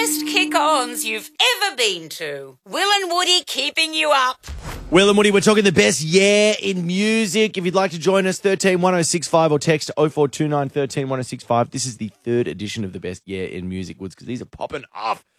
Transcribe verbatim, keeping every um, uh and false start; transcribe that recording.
best kick-ons you've ever been to. Will and Woody keeping you up. Will and Woody, we're talking the best yeah in music. If you'd like to join us, thirteen one oh six five or text oh four two nine, one three one oh six five. This is the third edition of the best yeah in music, Woods, because these are popping off.